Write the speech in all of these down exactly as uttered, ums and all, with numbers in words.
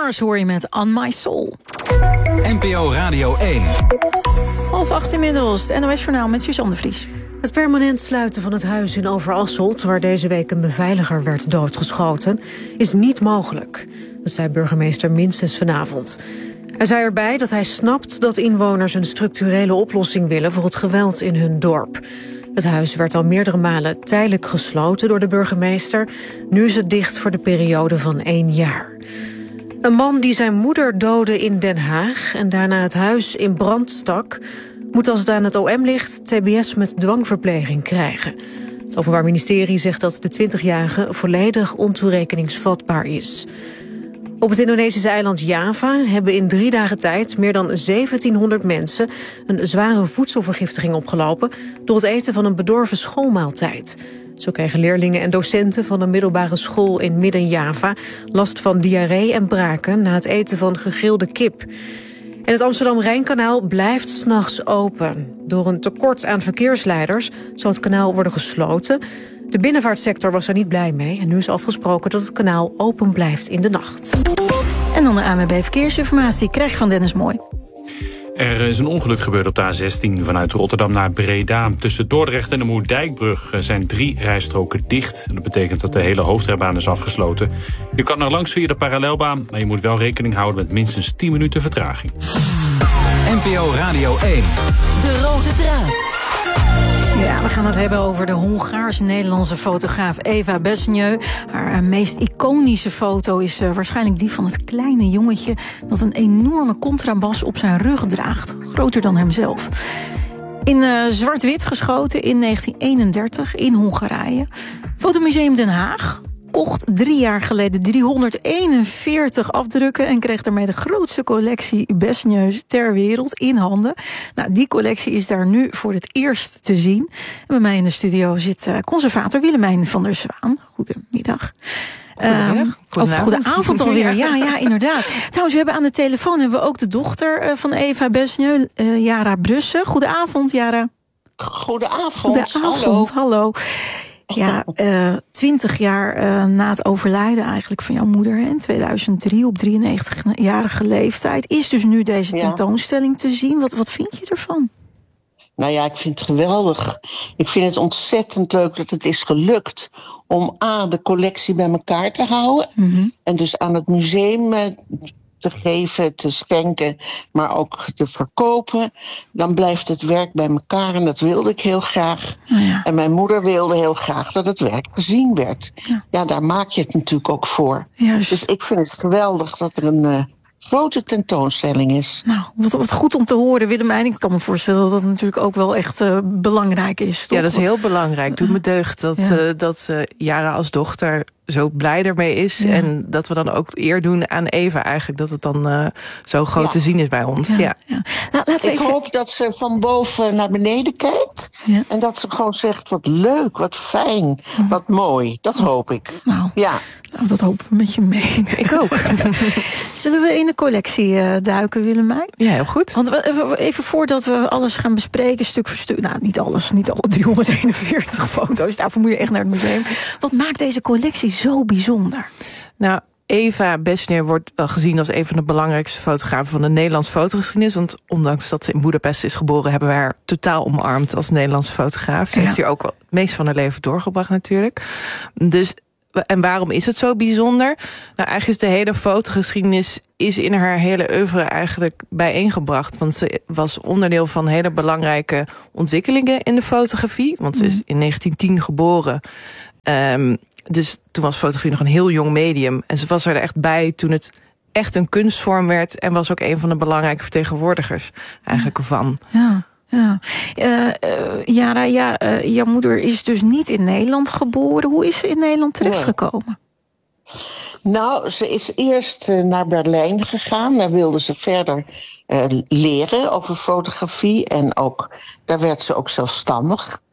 Cars hoor je met On My Soul. N P O Radio één. Half acht inmiddels, het N O S-journaal met Suzanne de Vries. Het permanent sluiten van het huis in Overasselt, waar deze week een beveiliger werd doodgeschoten, is niet mogelijk. Dat zei burgemeester Minstens vanavond. Hij zei erbij dat hij snapt dat inwoners een structurele oplossing willen voor het geweld in hun dorp. Het huis werd al meerdere malen tijdelijk gesloten door de burgemeester. Nu is het dicht voor de periode van één jaar. Een man die zijn moeder doodde in Den Haag en daarna het huis in brand stak, moet als het aan het O M ligt T B S met dwangverpleging krijgen. Het Openbaar Ministerie zegt dat de twintigjarige volledig ontoerekeningsvatbaar is. Op het Indonesische eiland Java hebben in drie dagen tijd meer dan zeventienhonderd mensen een zware voedselvergiftiging opgelopen door het eten van een bedorven schoolmaaltijd. Zo kregen leerlingen en docenten van een middelbare school in Midden-Java last van diarree en braken na het eten van gegrilde kip. En het Amsterdam-Rijnkanaal blijft 's nachts open. Door een tekort aan verkeersleiders zal het kanaal worden gesloten. De binnenvaartsector was er niet blij mee en nu is afgesproken dat het kanaal open blijft in de nacht. En dan de A N W B Verkeersinformatie krijg je van Dennis Mooi. Er is een ongeluk gebeurd op de A zestien vanuit Rotterdam naar Breda. Tussen Dordrecht en de Moerdijkbrug zijn drie rijstroken dicht. Dat betekent dat de hele hoofdrijbaan is afgesloten. Je kan er langs via de parallelbaan, maar je moet wel rekening houden met minstens tien minuten vertraging. N P O Radio één. De rode draad. Ja, we gaan het hebben over de Hongaars-Nederlandse fotograaf Eva Besnieu. Haar uh, meest iconische foto is uh, waarschijnlijk die van het kleine jongetje dat een enorme contrabas op zijn rug draagt. Groter dan hemzelf. In uh, zwart-wit geschoten in negentien eenendertig in Hongarije. Fotomuseum Den Haag kocht drie jaar geleden driehonderdeenenveertig afdrukken en kreeg daarmee de grootste collectie Besnieu's ter wereld in handen. Nou, die collectie is daar nu voor het eerst te zien. En bij mij in de studio zit uh, conservator Willemijn van der Zwaan. Goedemiddag. Goedemiddag. Um, of goedenavond alweer, ja, ja, inderdaad. Trouwens, we hebben aan de telefoon hebben we ook de dochter uh, van Eva Besnieu, uh, Jara Brussen. Goedenavond, Jara. Goedenavond, Goedenavond, hallo. hallo. Ja, twintig uh, jaar uh, na het overlijden eigenlijk van jouw moeder in tweeduizend drie op drieënnegentigjarige leeftijd is dus nu deze ja. tentoonstelling te zien. Wat, wat vind je ervan? Nou ja, ik vind het geweldig. Ik vind het ontzettend leuk dat het is gelukt om A, de collectie bij elkaar te houden. Mm-hmm. En dus aan het museum te geven, te schenken, maar ook te verkopen. Dan blijft het werk bij elkaar en dat wilde ik heel graag. Oh ja. En mijn moeder wilde heel graag dat het werk gezien werd. Ja, ja daar maak je het natuurlijk ook voor. Juist. Dus ik vind het geweldig dat er een uh, grote tentoonstelling is. Nou, wat, wat goed om te horen, Willemijn. Ik kan me voorstellen dat dat natuurlijk ook wel echt uh, belangrijk is. Toch? Ja, dat is heel belangrijk. Doet me deugd dat, ja. uh, dat uh, Jara als dochter zo blij ermee is. Ja. En dat we dan ook eer doen aan Eva eigenlijk. Dat het dan uh, zo groot ja. te zien is bij ons. Ja. Ja. Ja. La, laten we ik even... hoop dat ze van boven naar beneden kijkt. Ja. En dat ze gewoon zegt, wat leuk, wat fijn, ja. wat mooi. Dat hoop ik. Nou, ja. nou dat hopen we met je mee. Ik ook. Zullen we in de collectie uh, duiken, Willemijn? Ja, heel goed. Want we, even voordat we alles gaan bespreken, stuk voor stuk. Nou, niet alles, niet alle driehonderdeenenveertig foto's. Daarvoor moet je echt naar het museum. Wat maakt deze collectie zo bijzonder? Nou, Eva Besnieu wordt wel gezien als een van de belangrijkste fotografen van de Nederlandse fotogeschiedenis. Want ondanks dat ze in Boedapest is geboren, hebben we haar totaal omarmd als Nederlandse fotograaf. Ze ja. heeft hier ook wel het meest van haar leven doorgebracht natuurlijk. Dus, en waarom is het zo bijzonder? Nou, eigenlijk is de hele fotogeschiedenis is in haar hele oeuvre eigenlijk bijeengebracht. Want ze was onderdeel van hele belangrijke ontwikkelingen in de fotografie. Want ze is in negentien tien geboren. Um, Dus toen was fotografie nog een heel jong medium. En ze was er echt bij toen het echt een kunstvorm werd. En was ook een van de belangrijke vertegenwoordigers eigenlijk ervan. Ja, ja. Uh, uh, Jara, ja, uh, jouw moeder is dus niet in Nederland geboren. Hoe is ze in Nederland terechtgekomen? Nou, ze is eerst uh, naar Berlijn gegaan. Daar wilde ze verder uh, leren over fotografie. En ook, daar werd ze ook zelfstandig.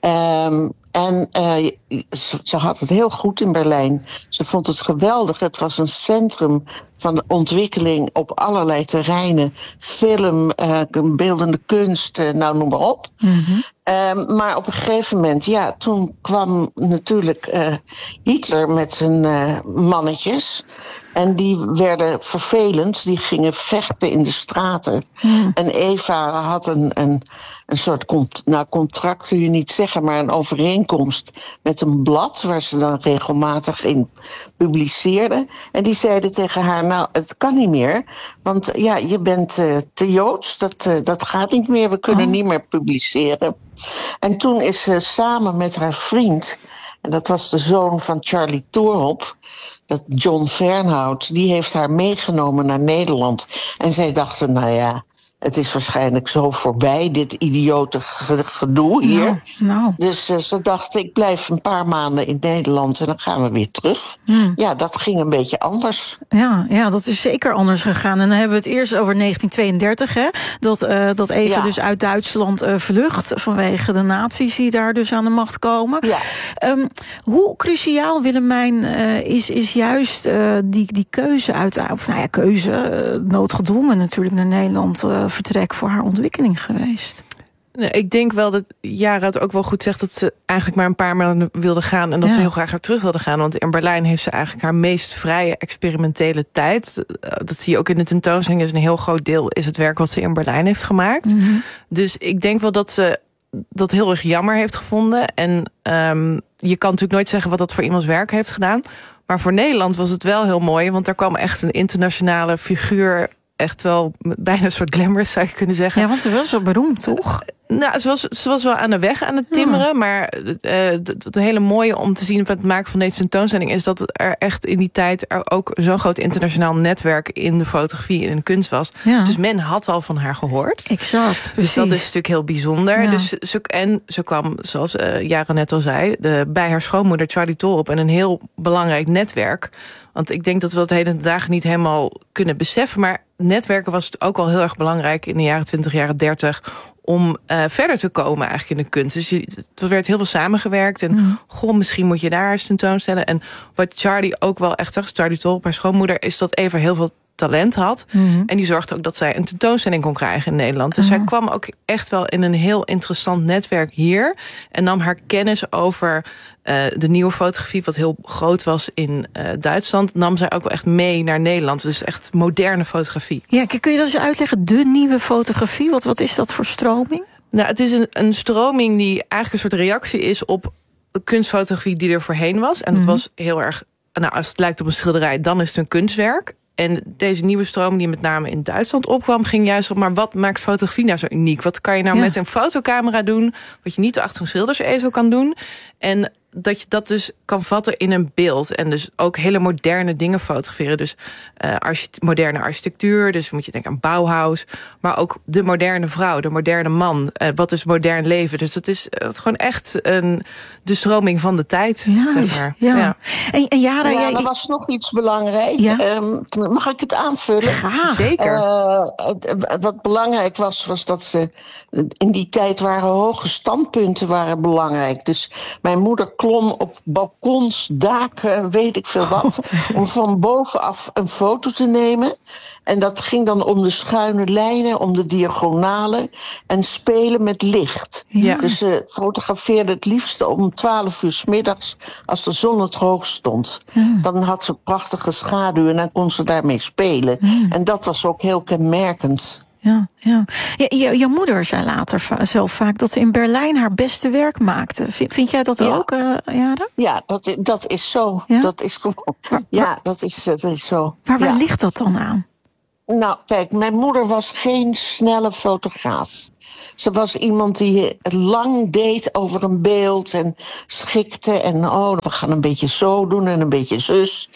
Um, en uh, ze, ze had het heel goed in Berlijn. Ze vond het geweldig. Het was een centrum van ontwikkeling op allerlei terreinen. Film, uh, beeldende kunst, uh, nou noem maar op. Mm-hmm. Um, maar op een gegeven moment, ja, toen kwam natuurlijk uh, Hitler met zijn uh, mannetjes. En die werden vervelend, die gingen vechten in de straten. Mm. En Eva had een, een, een soort cont- nou, contract, kun je niet zeggen, maar een overeenkomst met een blad waar ze dan regelmatig in publiceerde. En die zeiden tegen haar, nou, het kan niet meer, want ja, je bent uh, te Joods, dat, uh, dat gaat niet meer, we kunnen oh. niet meer publiceren. En toen is ze samen met haar vriend, en dat was de zoon van Charlie Toorop, dat John Fernhout, die heeft haar meegenomen naar Nederland. En zij dachten, nou ja, het is waarschijnlijk zo voorbij, dit idiote gedoe hier. Nou, nou. Dus uh, ze dachten, ik blijf een paar maanden in Nederland en dan gaan we weer terug. Hmm. Ja, dat ging een beetje anders. Ja, ja, dat is zeker anders gegaan. En dan hebben we het eerst over negentien tweeëndertig, hè? Dat, uh, dat Eva ja. dus uit Duitsland uh, vlucht vanwege de nazi's die daar dus aan de macht komen. Ja. Um, hoe cruciaal, Willemijn, uh, is, is juist uh, die, die keuze uit, of nou ja, keuze, uh, noodgedwongen natuurlijk naar Nederland, uh, vertrek voor haar ontwikkeling geweest? Nee, ik denk wel dat Jara het ook wel goed zegt dat ze eigenlijk maar een paar maanden wilde gaan en dat ja. ze heel graag weer terug wilde gaan. Want in Berlijn heeft ze eigenlijk haar meest vrije experimentele tijd. Dat zie je ook in de tentoonstelling. Is een heel groot deel is het werk wat ze in Berlijn heeft gemaakt. Mm-hmm. Dus ik denk wel dat ze dat heel erg jammer heeft gevonden. En um, je kan natuurlijk nooit zeggen wat dat voor iemands werk heeft gedaan. Maar voor Nederland was het wel heel mooi, want daar kwam echt een internationale figuur, echt wel bijna een soort glamorous, zou je kunnen zeggen. Ja, want ze was zo beroemd, toch? Nou, ze was, ze was wel aan de weg aan het timmeren. Ja. Maar het uh, hele mooie om te zien op het maken van deze tentoonstelling is dat er echt in die tijd er ook zo'n groot internationaal netwerk in de fotografie en de kunst was. Ja. Dus men had al van haar gehoord. Exact, precies. Dus dat is natuurlijk heel bijzonder. Ja. Dus ze, en ze kwam, zoals uh, Jara net al zei, de, bij haar schoonmoeder Charlie Toorop en een heel belangrijk netwerk. Want ik denk dat we dat de hele dagen niet helemaal kunnen beseffen. Maar netwerken was het ook al heel erg belangrijk in de jaren twintig, jaren dertig... om uh, verder te komen eigenlijk in de kunst. Dus je, er werd heel veel samengewerkt. En mm. goh, misschien moet je daar eens tentoonstellen. En wat Charlie ook wel echt zag, Charlie Toorop, haar schoonmoeder, is dat Eva heel veel talent had. Mm-hmm. En die zorgde ook dat zij een tentoonstelling kon krijgen in Nederland. Dus uh-huh. zij kwam ook echt wel in een heel interessant netwerk hier. En nam haar kennis over uh, de nieuwe fotografie, wat heel groot was in uh, Duitsland, nam zij ook wel echt mee naar Nederland. Dus echt moderne fotografie. Ja, kun je dat eens uitleggen? De nieuwe fotografie, wat, wat is dat voor stroming? Nou, het is een, een stroming die eigenlijk een soort reactie is op de kunstfotografie die er voorheen was. En dat mm-hmm. was heel erg, nou, als het lijkt op een schilderij, dan is het een kunstwerk. En deze nieuwe stroom die met name in Duitsland opkwam, ging juist op, maar wat maakt fotografie nou zo uniek? Wat kan je nou ja. met een fotocamera doen, wat je niet achter een schildersezel kan doen? En dat je dat dus kan vatten in een beeld. En dus ook hele moderne dingen fotograferen. Dus uh, archite- moderne architectuur, dus moet je denken aan Bauhaus. Maar ook de moderne vrouw, de moderne man. Uh, wat is modern leven? Dus dat is uh, gewoon echt een, de stroming van de tijd. Ja, zeg maar. ja. ja. En, en Jara, ja, jij... er was nog iets belangrijks. Ja? Um, mag ik het aanvullen? Graag. Zeker. Uh, wat belangrijk was, was dat ze in die tijd waren hoge standpunten waren belangrijk. Dus mijn moeder klom op balkons, daken, weet ik veel wat, oh. om van bovenaf een foto te nemen. En dat ging dan om de schuine lijnen, om de diagonalen en spelen met licht. Ja. Dus ze fotografeerde het liefst om twaalf uur 's middags als de zon het hoog stond. Ja. Dan had ze prachtige schaduw en dan kon ze daarmee spelen. Ja. En dat was ook heel kenmerkend. Ja, ja. ja je, je moeder zei later va- zelf vaak dat ze in Berlijn haar beste werk maakte. Vind, vind jij dat ja. ook, uh, Jara? Ja, dat, dat is zo. Ja, dat is, waar, ja dat, is, dat is zo. Maar waar ja. ligt dat dan aan? Nou, kijk, mijn moeder was geen snelle fotograaf. Ze was iemand die lang deed over een beeld en schikte. En oh, we gaan een beetje zo doen en een beetje zus.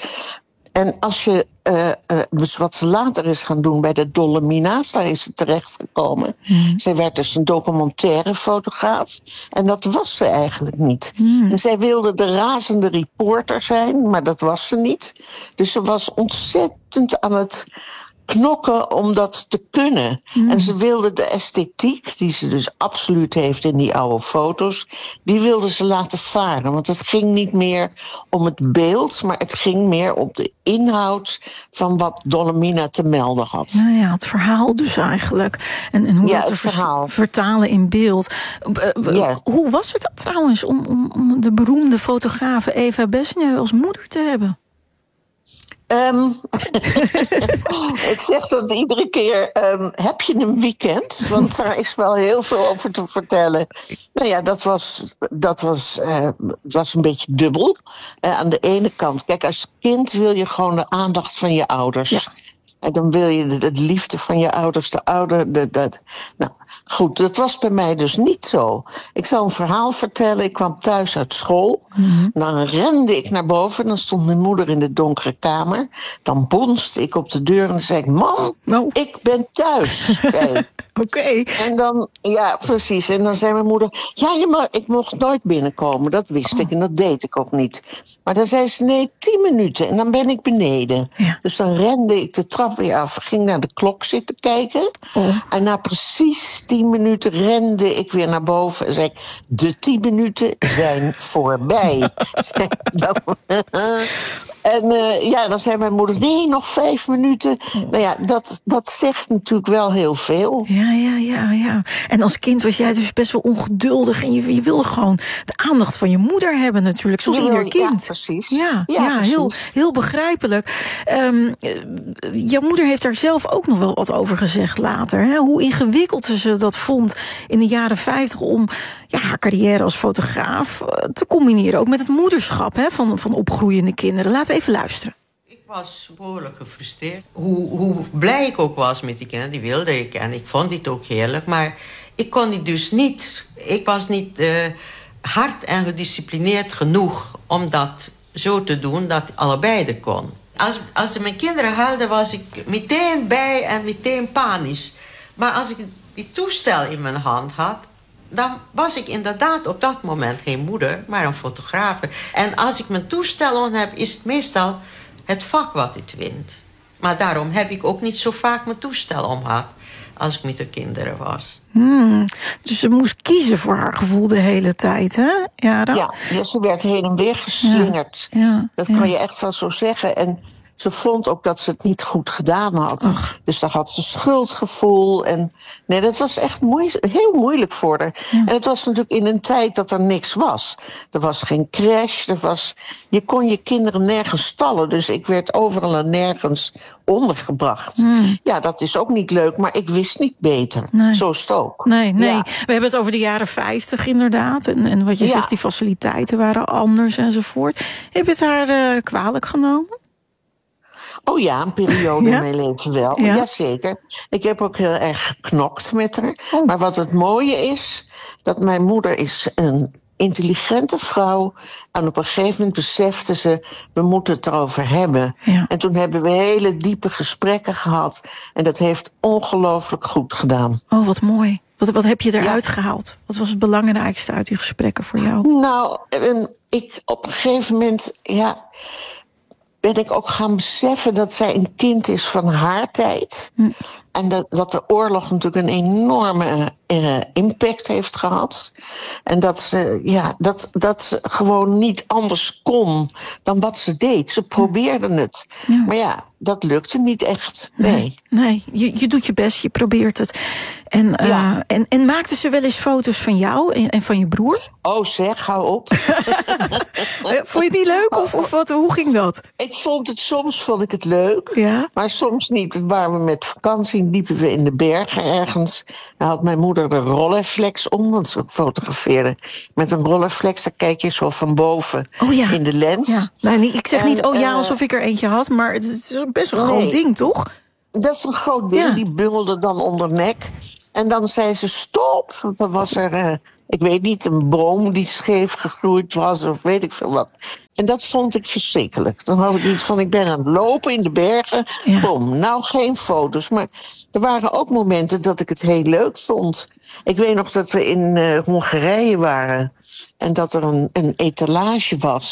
En als je, uh, uh, dus wat ze later is gaan doen bij de Dolle Mina's, daar is ze terechtgekomen. Mm. Zij werd dus een documentaire fotograaf. En dat was ze eigenlijk niet. Mm. En zij wilde de razende reporter zijn, maar dat was ze niet. Dus ze was ontzettend aan het knokken om dat te kunnen. Mm. En ze wilde de esthetiek, die ze dus absoluut heeft in die oude foto's, die wilde ze laten varen. Want het ging niet meer om het beeld, maar het ging meer om de inhoud van wat Dolomina te melden had. Nou ja, het verhaal dus eigenlijk. En, en hoe ja, dat te ver- vertalen in beeld. Uh, ja. Hoe was het trouwens om, om, om de beroemde fotografe Eva Besnieu als moeder te hebben? Um, ik zeg dat iedere keer, um, heb je een weekend? Want daar is wel heel veel over te vertellen. Nou ja, dat was, dat was, uh, het was een beetje dubbel. Uh, aan de ene kant, kijk, als kind wil je gewoon de aandacht van je ouders. Ja. En dan wil je de, de liefde van je ouders, de ouder... De, de, nou, goed, dat was bij mij dus niet zo. Ik zal een verhaal vertellen. Ik kwam thuis uit school. Mm-hmm. Dan rende ik naar boven. Dan stond mijn moeder in de donkere kamer. Dan bonste ik op de deur en dan zei ik... Mam, no. ik ben thuis. Oké. Okay. En dan, ja, precies. En dan zei mijn moeder... Ja, je mag, ik mocht nooit binnenkomen. Dat wist oh. ik en dat deed ik ook niet. Maar dan zei ze, nee, tien minuten. En dan ben ik beneden. Ja. Dus dan rende ik de trap weer af, ging naar de klok zitten kijken. Oh. En na precies tien minuten rende ik weer naar boven en zei: de tien minuten zijn voorbij. En uh, ja, dan zei mijn moeder: nee, nog vijf minuten. Oh. Nou ja, dat, dat zegt natuurlijk wel heel veel. Ja, ja, ja, ja. En als kind was jij dus best wel ongeduldig en je, je wilde gewoon de aandacht van je moeder hebben natuurlijk, zoals ieder kind. Ja, precies. Ja, ja, ja precies. Heel, heel begrijpelijk. Um, jouw moeder heeft daar zelf ook nog wel wat over gezegd later. Hè? Hoe ingewikkeld ze dat vond in de jaren vijftig om ja, haar carrière als fotograaf te combineren. Ook met het moederschap hè, van, van opgroeiende kinderen. Laten we even luisteren. Ik was behoorlijk gefrustreerd. Hoe, hoe blij ik ook was met die kinderen, die wilde ik. En ik vond dit ook heerlijk. Maar ik kon die dus niet... Ik was niet uh, hard en gedisciplineerd genoeg om dat zo te doen dat allebei er kon. Als, als ze mijn kinderen huilden, was ik meteen bij en meteen panisch. Maar als ik die toestel in mijn hand had, dan was ik inderdaad op dat moment geen moeder, maar een fotografe. En als ik mijn toestel om heb, is het meestal het vak wat het wint. Maar daarom heb ik ook niet zo vaak mijn toestel om gehad als ik met de kinderen was. Hmm, dus ze moest kiezen voor haar gevoel de hele tijd, hè? Ja, dan... ja, ja, ze werd heen en weer geslingerd. Ja, ja, dat ja. kan je echt wel zo zeggen. En ze vond ook dat ze het niet goed gedaan had. Och. Dus dan had ze schuldgevoel. En nee, dat was echt moe- heel moeilijk voor haar. Ja. En het was natuurlijk in een tijd dat er niks was. Er was geen crash. Er was, je kon je kinderen nergens stallen. Dus ik werd overal en nergens ondergebracht. Hmm. Ja, dat is ook niet leuk. Maar ik wist niet beter. Nee. Zo is het ook. Nee, nee. Ja. We hebben het over de jaren vijftig inderdaad. En, en wat je ja. zegt, die faciliteiten waren anders enzovoort. Heb je het haar uh, kwalijk genomen? Oh ja, een periode ja? in mijn leven wel. Ja? Jazeker. Ik heb ook heel erg geknokt met haar. Oh. Maar wat het mooie is, dat mijn moeder is een intelligente vrouw. En op een gegeven moment besefte ze, we moeten het erover hebben. Ja. En toen hebben we hele diepe gesprekken gehad. En dat heeft ongelooflijk goed gedaan. Oh, wat mooi. Wat, wat heb je eruit ja. gehaald? Wat was het belangrijkste uit die gesprekken voor jou? Nou, ik op een gegeven moment, ja, ben ik ook gaan beseffen dat zij een kind is van haar tijd. Hm. En dat, dat de oorlog natuurlijk een enorme uh, impact heeft gehad. En dat ze, ja, dat, dat ze gewoon niet anders kon dan wat ze deed. Ze probeerde het. Ja. Maar ja, dat lukte niet echt. Nee, nee, nee. Je, je doet je best, je probeert het. En, uh, ja. en, en maakte ze wel eens foto's van jou en, en van je broer? Oh zeg, hou op. Vond je die leuk of, of wat, hoe ging dat? Ik vond het, soms vond ik het leuk, ja? maar soms niet. Het waren we met vakantie, liepen we in de bergen ergens. Dan had mijn moeder de rolleiflex om, want ze fotografeerde met een rolleiflex. Dan kijk je zo van boven oh, ja. in de lens. Ja. Nee, ik zeg en, niet, oh ja, alsof ik er eentje had, maar het is best een nee, groot ding, toch? Dat is een groot ding, ja. Die bungelde dan onder nek. En dan zei ze stop. Dan was er, uh, ik weet niet, een boom die scheef gegroeid was of weet ik veel wat. En dat vond ik verschrikkelijk. Dan had ik iets van, ik ben aan het lopen in de bergen. Ja. Boom, nou geen foto's. Maar er waren ook momenten dat ik het heel leuk vond. Ik weet nog dat we in uh, Hongarije waren. En dat er een, een etalage was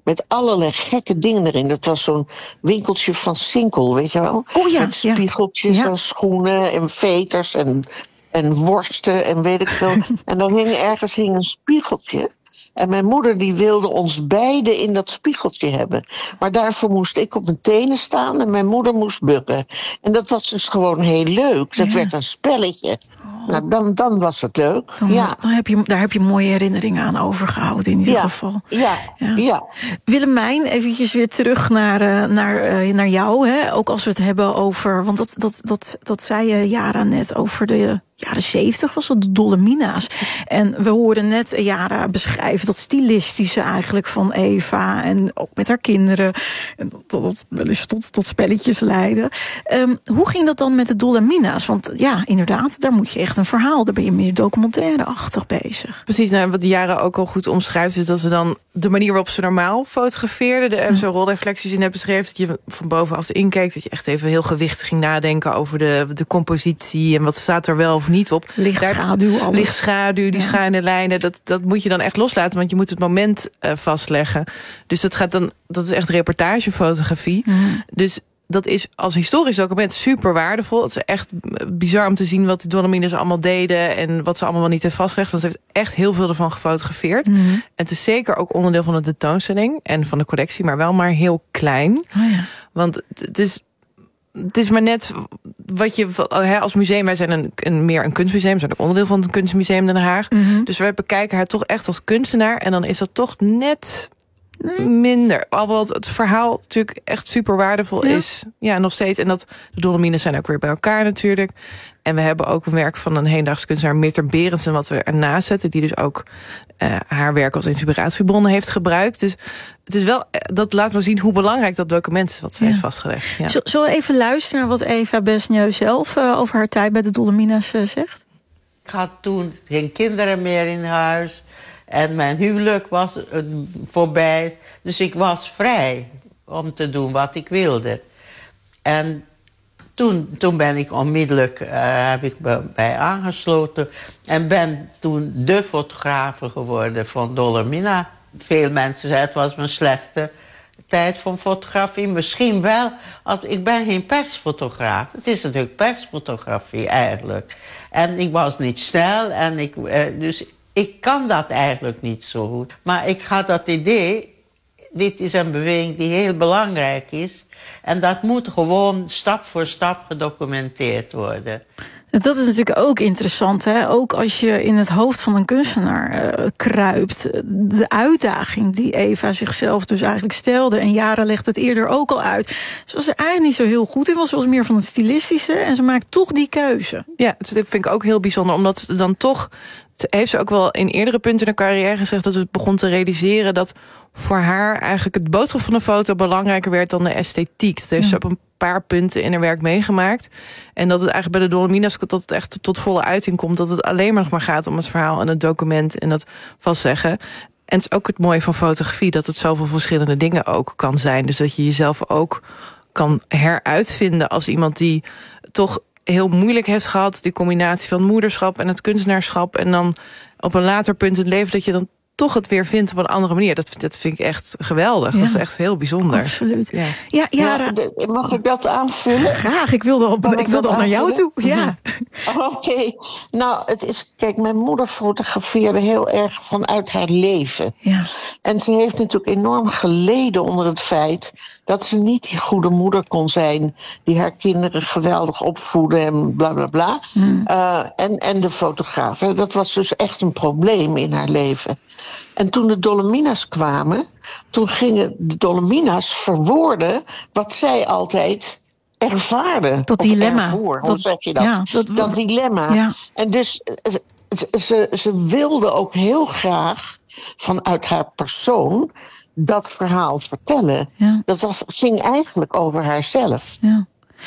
met allerlei gekke dingen erin. Dat was zo'n winkeltje van Sinkel, weet je wel? Oh ja, met spiegeltjes ja. en schoenen en veters en, en worsten en weet ik veel. En dan hing ergens hing een spiegeltje. En mijn moeder die wilde ons beiden in dat spiegeltje hebben. Maar daarvoor moest ik op mijn tenen staan en mijn moeder moest bukken. En dat was dus gewoon heel leuk. Dat Ja. werd een spelletje. Oh. Nou, dan, dan was het leuk. Dan, ja. dan heb je, daar heb je mooie herinneringen aan overgehouden in ieder ja. geval. Ja, ja. ja. Willemijn, eventjes weer terug naar, uh, naar, uh, naar jou. Hè? Ook als we het hebben over... Want dat, dat, dat, dat zei je, Yara, net over de... jaren zeventig was dat de Dolomina's. En we hoorden net Yara beschrijven dat stilistische eigenlijk van Eva. En ook met haar kinderen. En dat het wel eens tot, tot spelletjes leidde. Um, hoe ging dat dan met de Dolomina's? Want ja, inderdaad, daar moet je echt een verhaal. Daar ben je meer documentaire-achtig bezig. Precies, nou, wat Yara ook al goed omschrijft... is dat ze dan de manier waarop ze normaal fotografeerden... de ja. zo'n rolreflecties in hebben beschreven... dat je van bovenaf inkeek... dat je echt even heel gewichtig ging nadenken... over de, de compositie en wat staat er wel of niet op. Lichtschaduw, alles. Lichtschaduw, die ja. schuine lijnen, dat, dat moet je dan echt loslaten... want je moet het moment uh, vastleggen. Dus dat gaat dan, dat is echt reportagefotografie. Mm. Dus dat is als historisch document super waardevol. Het is echt bizar om te zien wat de Dolomina's allemaal deden... en wat ze allemaal wel niet heeft vastgelegd. Want ze heeft echt heel veel ervan gefotografeerd. Mm. En het is zeker ook onderdeel van de tentoonstelling... en van de collectie, maar wel maar heel klein. Oh ja. Want het is... Het is maar net wat je als museum... wij zijn een, een, meer een kunstmuseum. We zijn ook onderdeel van het kunstmuseum Den Haag. Mm-hmm. Dus wij bekijken haar toch echt als kunstenaar. En dan is dat toch net nee. minder. Alhoewel het verhaal natuurlijk echt super waardevol ja. is. Ja, nog steeds. En dat de Dolomina's zijn ook weer bij elkaar natuurlijk. En we hebben ook een werk van een hedendaags kunstenaar... Mirter Berendsen, wat we ernaast zetten... die dus ook uh, haar werk als inspiratiebron heeft gebruikt. Dus het is wel, dat laat maar zien hoe belangrijk dat document is... wat ze ja. heeft vastgelegd. Ja. Zullen we even luisteren naar wat Eva Besnieu zelf... Uh, over haar tijd bij de Dolomina's uh, zegt? Ik had toen geen kinderen meer in huis... en mijn huwelijk was uh, voorbij. Dus ik was vrij om te doen wat ik wilde. En... Toen, toen ben ik onmiddellijk uh, heb ik bij aangesloten... en ben toen de fotografe geworden van Dolomina. Veel mensen zeiden het was mijn slechtste tijd van fotografie. Misschien wel, ik ben geen persfotograaf. Het is natuurlijk persfotografie eigenlijk. En ik was niet snel, en ik, uh, dus ik kan dat eigenlijk niet zo goed. Maar ik had dat idee, dit is een beweging die heel belangrijk is... En dat moet gewoon stap voor stap gedocumenteerd worden. Dat is natuurlijk ook interessant, hè? Ook als je in het hoofd van een kunstenaar uh, kruipt. De uitdaging die Eva zichzelf dus eigenlijk stelde. En Yara legt het eerder ook al uit. Ze was er eigenlijk niet zo heel goed in. Ze was meer van het stilistische. En ze maakt toch die keuze. Ja, dat vind ik ook heel bijzonder. Omdat ze dan toch... heeft ze ook wel in eerdere punten in haar carrière gezegd... dat ze begon te realiseren dat voor haar eigenlijk het boodschap van de foto belangrijker werd dan de esthetiek. Dat heeft ja. ze op een paar punten in haar werk meegemaakt. En dat het eigenlijk bij de Dolomina's dat het echt tot volle uiting komt. Dat het alleen maar nog maar gaat om het verhaal en het document en dat vastleggen. En het is ook het mooie van fotografie, dat het zoveel verschillende dingen ook kan zijn. Dus dat je jezelf ook kan heruitvinden als iemand die toch heel moeilijk heeft gehad, die combinatie van moederschap en het kunstenaarschap, en dan op een later punt in het leven dat je dan toch het weer vindt op een andere manier. Dat, dat vind ik echt geweldig. Ja. Dat is echt heel bijzonder. Absoluut. Ja. Ja, Yara. Ja, de, mag ik dat aanvullen? Graag, ik wilde al, ik ik wilde al naar jou toe. Ja. Oké. Okay. Nou, het is... Kijk, mijn moeder fotografeerde heel erg vanuit haar leven. Ja. En ze heeft natuurlijk enorm geleden onder het feit dat ze niet die goede moeder kon zijn die haar kinderen geweldig opvoedde en bla bla bla. Hmm. Uh, en, en de fotograaf. Dat was dus echt een probleem in haar leven. En toen de Dolomina's kwamen, toen gingen de Dolomina's verwoorden wat zij altijd ervaarde. Dat dilemma. Ervoor, dat, hoe zeg je dat? Ja, dat, dat dilemma. Ja. En dus ze, ze, ze wilde ook heel graag vanuit haar persoon dat verhaal vertellen. Ja. Dat was, ging eigenlijk over haarzelf. Ja.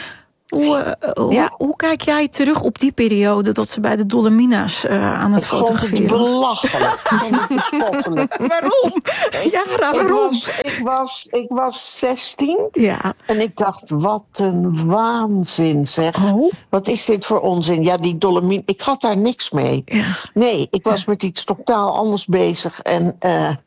Hoe, uh, hoe, ja. hoe kijk jij terug op die periode dat ze bij de Dolomina's uh, aan het ik fotograferen was? Ik vond het belachelijk. Ik vond het bespottelijk. Waarom? Yara, waarom? Ik was, ik, was, ik was zestien ja. en ik dacht, wat een waanzin zeg. Oh. Wat is dit voor onzin? Ja, die Dolomina's, ik had daar niks mee. Ja. Nee, ik was ja. met iets totaal anders bezig en... Uh,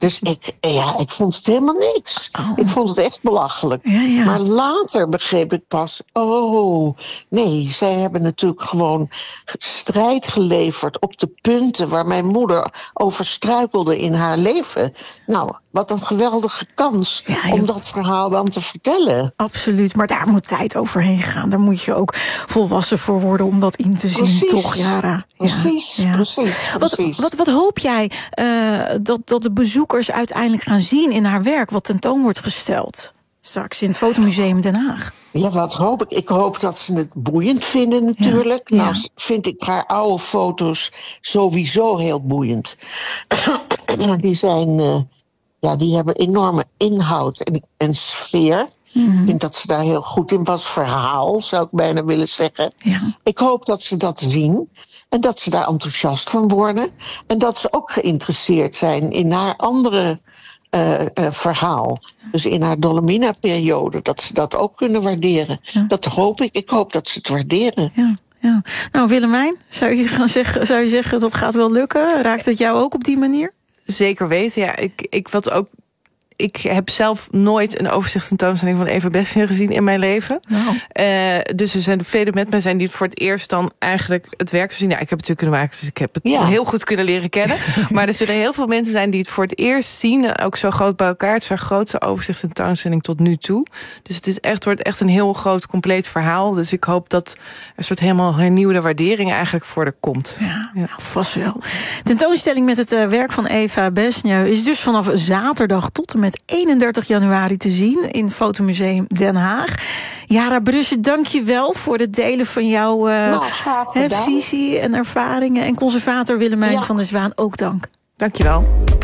Dus ik, ja, ik vond het helemaal niks. Oh. Ik vond het echt belachelijk. Ja, ja. Maar later begreep ik pas... oh, nee, zij hebben natuurlijk gewoon strijd geleverd... op de punten waar mijn moeder over struikelde in haar leven. Nou, wat een geweldige kans ja, om dat verhaal dan te vertellen. Absoluut, maar daar moet tijd overheen gaan. Daar moet je ook volwassen voor worden om dat in te zien, precies. toch, Jara? Precies, ja, ja. precies, precies. Wat, wat, wat hoop jij uh, dat, dat de bezoekers uiteindelijk gaan zien in haar werk... wat tentoon wordt gesteld straks in het Fotomuseum Den Haag? Ja, wat hoop ik? Ik hoop dat ze het boeiend vinden natuurlijk. Ja, ja. Nou vind ik haar oude foto's sowieso heel boeiend. Die zijn... Uh, Ja, die hebben enorme inhoud en, en sfeer. Mm-hmm. Ik vind dat ze daar heel goed in was. Verhaal, zou ik bijna willen zeggen. Ja. Ik hoop dat ze dat zien. En dat ze daar enthousiast van worden. En dat ze ook geïnteresseerd zijn in haar andere uh, uh, verhaal. Dus in haar Dolomina-periode. Dat ze dat ook kunnen waarderen. Ja. Dat hoop ik. Ik hoop dat ze het waarderen. Ja. Ja. Nou, Willemijn, zou je, gaan zeggen, zou je zeggen dat gaat wel lukken? Raakt het jou ook op die manier? Zeker weten, ja. Ik, ik, wat ook, ik heb zelf nooit een overzichtstentoonstelling van Eva Besnier gezien in mijn leven. Wow. Uh, dus er zijn velen met mij zijn die het voor het eerst dan eigenlijk het werk zien. Ja, ik heb het natuurlijk kunnen maken, dus ik heb het ja. heel goed kunnen leren kennen. Maar er zullen heel veel mensen zijn die het voor het eerst zien. Ook zo groot bij elkaar. Het is haar grootste overzichtstentoonstelling tot nu toe. Dus het is echt, wordt echt een heel groot, compleet verhaal. Dus ik hoop dat er een soort helemaal hernieuwde waardering eigenlijk voor er komt. Ja, ja. Nou, vast wel. Tentoonstelling met het uh, werk van Eva Besnier is dus vanaf zaterdag tot en met eenendertig januari te zien in Fotomuseum Den Haag. Jara Brusse, dank je wel voor het delen van jouw uh, nou, he, visie en ervaringen. En conservator Willemijn ja. van der Zwaan, ook dank. Dank je wel.